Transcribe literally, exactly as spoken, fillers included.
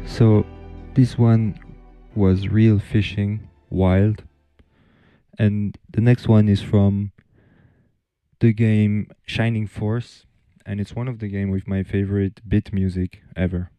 So this one was Real Fishing Wild, and the next one is from the game Shining Force, and it's one of the game with my favorite beat music ever.